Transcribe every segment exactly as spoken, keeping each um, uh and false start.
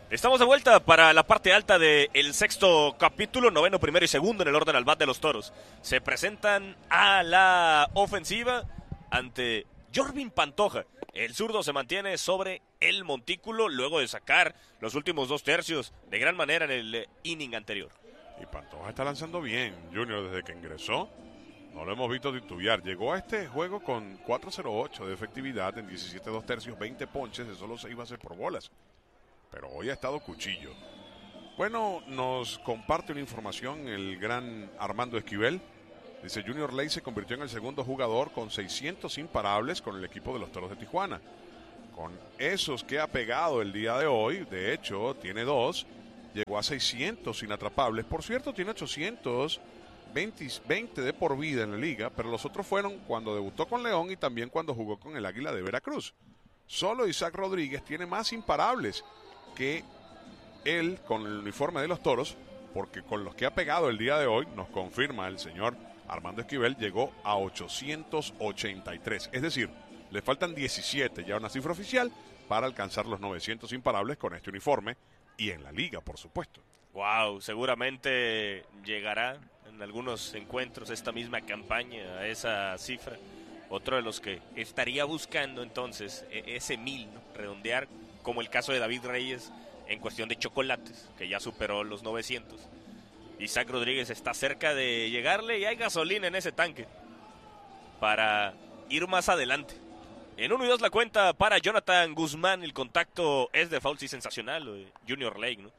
Estamos de vuelta para la parte alta del sexto capítulo, noveno, primero y segundo en el orden al bat de los Toros. Se presentan a la ofensiva ante Jorvin Pantoja. El zurdo se mantiene sobre el montículo luego de sacar los últimos dos tercios de gran manera en el inning anterior. Y Pantoja está lanzando bien, Junior, desde que ingresó. No lo hemos visto titubear. Llegó a este juego con cuatro cero ocho de efectividad en diecisiete dos tercios, veinte ponches de solo seis bases por bolas. Pero hoy ha estado cuchillo. Bueno, nos comparte una información el gran Armando Esquivel. Dice, Junior Lake se convirtió en el segundo jugador con seiscientos imparables con el equipo de los Toros de Tijuana. Con esos que ha pegado el día de hoy, de hecho, tiene dos, llegó a seiscientos inatrapables. Por cierto, tiene ochocientos veinte de por vida en la liga, pero los otros fueron cuando debutó con León y también cuando jugó con el Águila de Veracruz. Solo Isaac Rodríguez tiene más imparables que él con el uniforme de los Toros, porque con los que ha pegado el día de hoy, nos confirma el señor Armando Esquivel, llegó a ochocientos ochenta y tres. Es decir, le faltan diecisiete, ya una cifra oficial, para alcanzar los novecientos imparables con este uniforme y en la liga, por supuesto. Wow, seguramente llegará en algunos encuentros esta misma campaña a esa cifra. Otro de los que estaría buscando entonces ese mil, ¿no? Redondear, como el caso de David Reyes en cuestión de chocolates, que ya superó los novecientos. Isaac Rodríguez está cerca de llegarle y hay gasolina en ese tanque para ir más adelante. En uno y dos la cuenta para Jonathan Guzmán. El contacto es de foul, sí, sensacional, lo de Junior Lake, ¿no?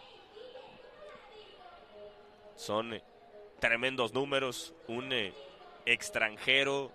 Son eh, tremendos números. Un eh, extranjero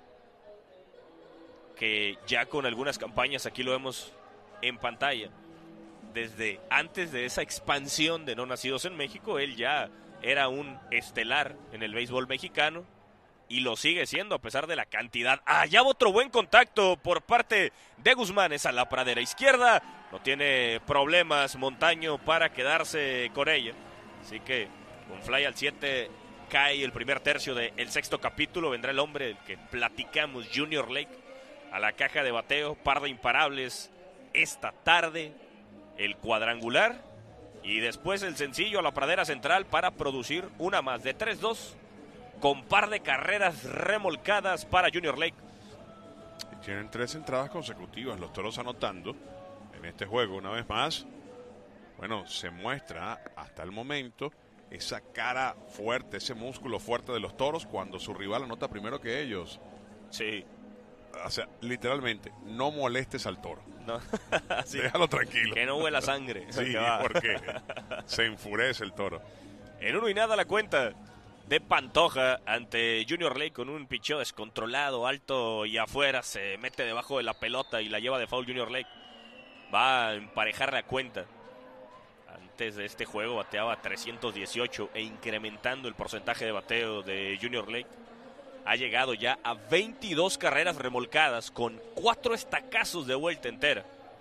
que ya con algunas campañas, aquí lo vemos en pantalla, desde antes de esa expansión de no nacidos en México, él ya era un estelar en el béisbol mexicano y lo sigue siendo a pesar de la cantidad. Allá va otro buen contacto por parte de Guzmán, es a la pradera izquierda, no tiene problemas Montaño para quedarse con ella, así que un fly al siete cae el primer tercio del sexto capítulo. Vendrá el hombre del que platicamos, Junior Lake, a la caja de bateo, par de imparables esta tarde, el cuadrangular y después el sencillo a la pradera central para producir una más de tres dos con par de carreras remolcadas para Junior Lake. Y tienen tres entradas consecutivas los Toros anotando en este juego una vez más. Bueno, se muestra hasta el momento esa cara fuerte, ese músculo fuerte de los Toros cuando su rival anota primero que ellos. Sí. O sea, literalmente, no molestes al toro. No. Sí. Déjalo tranquilo. Que no huela sangre. Sí, porque se enfurece el toro. En uno y nada la cuenta de Pantoja ante Junior Lake con un picheo descontrolado, alto y afuera. Se mete debajo de la pelota y la lleva de foul Junior Lake. Va a emparejar la cuenta. Antes de este juego bateaba trescientos dieciocho e incrementando el porcentaje de bateo de Junior Lake. Ha llegado ya a veintidós carreras remolcadas con cuatro estacazos de vuelta entera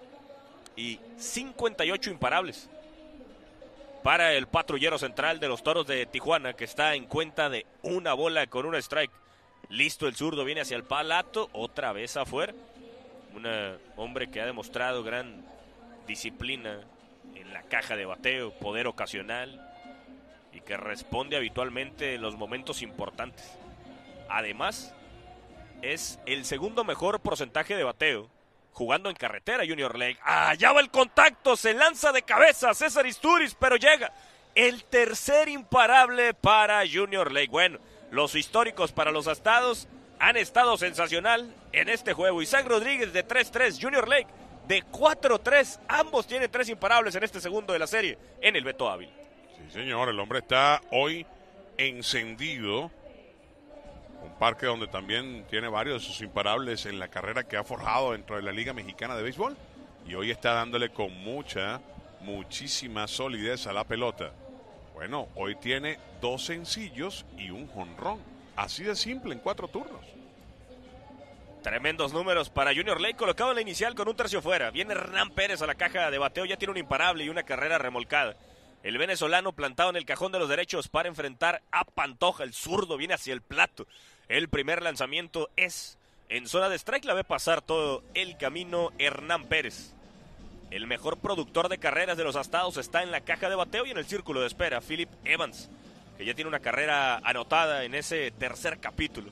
y cincuenta y ocho imparables para el patrullero central de los Toros de Tijuana, que está en cuenta de una bola con un strike. Listo el zurdo, viene hacia el palato, otra vez afuera. Un hombre que ha demostrado gran disciplina en la caja de bateo, poder ocasional y que responde habitualmente en los momentos importantes. Además, es el segundo mejor porcentaje de bateo jugando en carretera Junior Lake. Allá va el contacto, se lanza de cabeza César Isturiz, pero llega el tercer imparable para Junior Lake. Bueno, los históricos para los astados han estado sensacional en este juego. Isaac Rodríguez de tres tres, Junior Lake de cuatro tres, ambos tienen tres imparables en este segundo de la serie en el Beto Ávila. Sí, señor, el hombre está hoy encendido. Un parque donde también tiene varios de sus imparables en la carrera que ha forjado dentro de la Liga Mexicana de Béisbol. Y hoy está dándole con mucha, muchísima solidez a la pelota. Bueno, hoy tiene dos sencillos y un jonrón. Así de simple en cuatro turnos. Tremendos números para Junior Lake, colocado en la inicial con un tercio fuera. Viene Hernán Pérez a la caja de bateo, ya tiene un imparable y una carrera remolcada. El venezolano plantado en el cajón de los derechos para enfrentar a Pantoja. El zurdo viene hacia el plato. El primer lanzamiento es en zona de strike. La ve pasar todo el camino Hernán Pérez. El mejor productor de carreras de los astados está en la caja de bateo y en el círculo de espera, Philip Evans, que ya tiene una carrera anotada en ese tercer capítulo.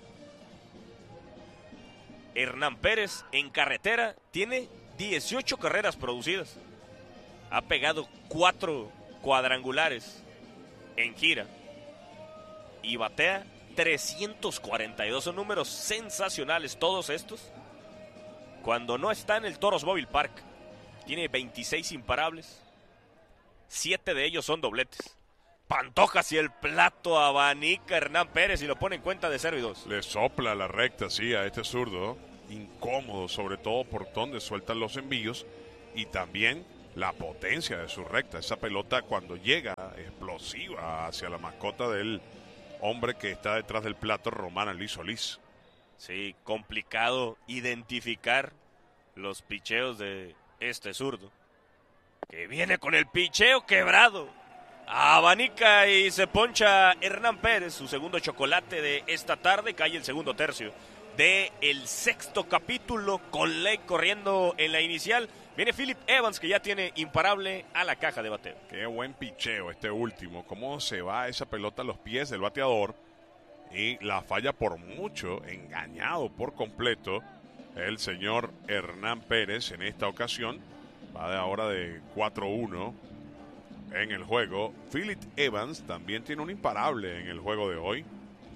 Hernán Pérez en carretera tiene dieciocho carreras producidas. Ha pegado cuatro cuadrangulares en gira y batea trescientos cuarenta y dos. Son números sensacionales todos estos. Cuando no está en el Toros Mobile Park, tiene veintiséis imparables, siete de ellos son dobletes. Pantoja hacia el plato, abanica Hernán Pérez y lo pone en cuenta de cero y dos. Le sopla la recta, sí, a este zurdo. Incómodo, sobre todo por donde sueltan los envíos y también la potencia de su recta. Esa pelota cuando llega explosiva hacia la mascota del hombre que está detrás del plato, Román Alí Solís. Sí, complicado identificar los picheos de este zurdo, que viene con el picheo quebrado. Abanica y se poncha Hernán Pérez, su segundo chocolate de esta tarde. Cae el segundo tercio de el sexto capítulo con Lake corriendo en la inicial. Viene Philip Evans, que ya tiene imparable a la caja de bateo. Qué buen picheo este último. Cómo se va esa pelota a los pies del bateador y la falla por mucho, engañado por completo el señor Hernán Pérez en esta ocasión. Va de ahora de cuatro uno en el juego. Philip Evans también tiene un imparable en el juego de hoy.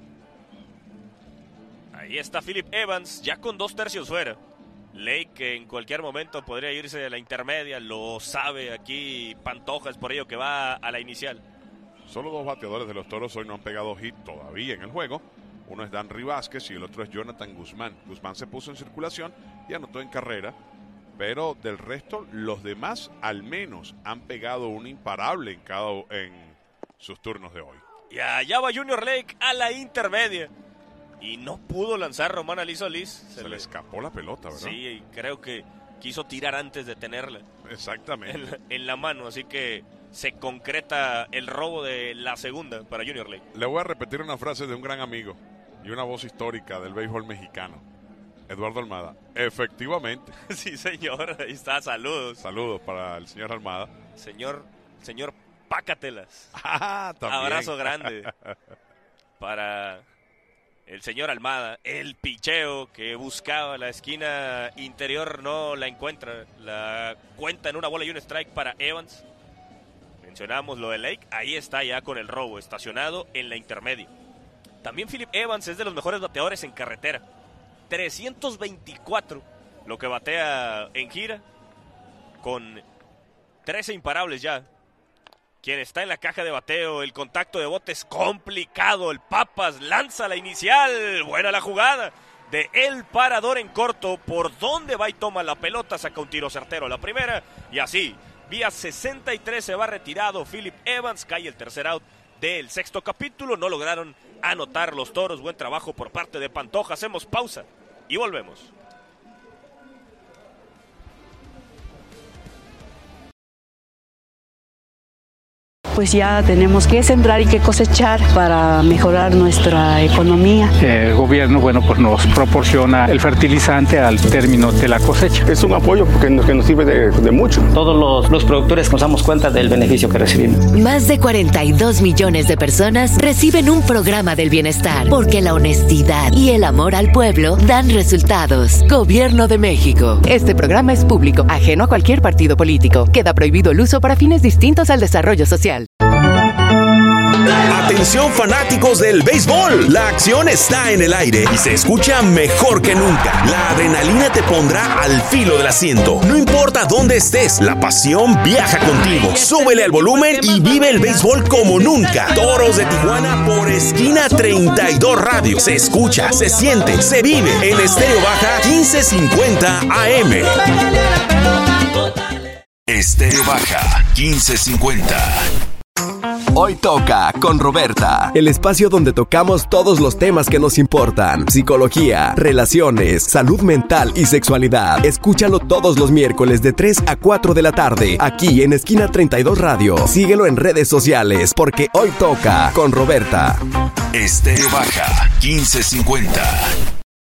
Ahí está Philip Evans, ya con dos tercios fuera. Lake, que en cualquier momento podría irse de la intermedia, lo sabe aquí Pantoja, es por ello que va a la inicial. Solo dos bateadores de los Toros hoy no han pegado hit todavía en el juego. Uno es Danry Vázquez y el otro es Jonathan Guzmán. Guzmán se puso en circulación y anotó en carrera, pero del resto, los demás al menos han pegado un imparable en, cada, en sus turnos de hoy. Y allá va Junior Lake a la intermedia. Y no pudo lanzar Román Alí Solís. Se, Se le, le escapó la pelota, ¿verdad? Sí, y creo que quiso tirar antes de tenerla. Exactamente. En la, en la mano, así que se concreta el robo de la segunda para Junior Lake. Le voy a repetir una frase de un gran amigo y una voz histórica del béisbol mexicano, Eduardo Almada. Efectivamente. Sí, señor, ahí está, saludos. Saludos para el señor Almada. Señor, señor Pácatelas. Ah, también. Abrazo grande para el señor Almada. El picheo que buscaba la esquina interior no la encuentra. La cuenta en una bola y un strike para Evans. Mencionamos lo de Lake. Ahí está ya con el robo, estacionado en la intermedia. También Philip Evans es de los mejores bateadores en carretera. trescientos veinticuatro lo que batea en gira, con trece imparables ya. Quien está en la caja de bateo, el contacto de bote es complicado. El Papas lanza la inicial. Buena la jugada de el parador en corto. Por donde va y toma la pelota, saca un tiro certero la primera. Y así, vía sesenta y tres se va retirado Philip Evans. Cae el tercer out del sexto capítulo. No lograron anotar los Toros. Buen trabajo por parte de Pantoja. Hacemos pausa y volvemos. Pues ya tenemos que sembrar y que cosechar para mejorar nuestra economía. El gobierno, bueno, pues nos proporciona el fertilizante al término de la cosecha. Es un apoyo porque nos, que nos sirve de, de mucho. Todos los, los productores nos damos cuenta del beneficio que recibimos. Más de cuarenta y dos millones de personas reciben un programa del bienestar, porque la honestidad y el amor al pueblo dan resultados. Gobierno de México. Este programa es público, ajeno a cualquier partido político. Queda prohibido el uso para fines distintos al desarrollo social. Atención fanáticos del béisbol, la acción está en el aire y se escucha mejor que nunca. La adrenalina te pondrá al filo del asiento. No importa dónde estés, la pasión viaja contigo. Súbele al volumen y vive el béisbol como nunca. Toros de Tijuana por Esquina treinta y dos Radio. Se escucha, se siente, se vive en Estéreo Baja quince cincuenta A M. Estéreo Baja quince cincuenta. Hoy toca con Roberta, el espacio donde tocamos todos los temas que nos importan: psicología, relaciones, salud mental y sexualidad. Escúchalo todos los miércoles de tres a cuatro de la tarde, aquí en Esquina treinta y dos Radio. Síguelo en redes sociales, porque hoy toca con Roberta. Estéreo Baja quince cincuenta.